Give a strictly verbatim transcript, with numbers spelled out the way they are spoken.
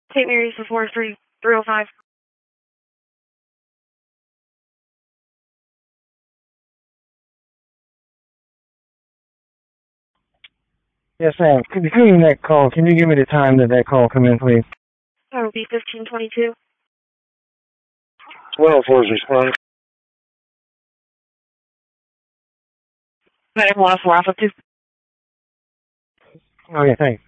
Saint Mary's before three three oh five. Yes, ma'am. Between that call, can you give me the time that that call come in, please? That will be fifteen twenty-two. twelve four's response. Medical one oh four Alpha two. Okay, thanks.